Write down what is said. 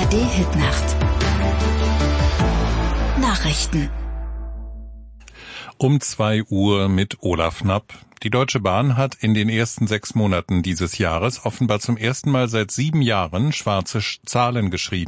ARD-Hitnacht. Nachrichten. Um 2 Uhr mit Olaf Knapp. Die Deutsche Bahn hat in den ersten 6 Monaten dieses Jahres offenbar zum ersten Mal seit 7 Jahren schwarze Zahlen geschrieben.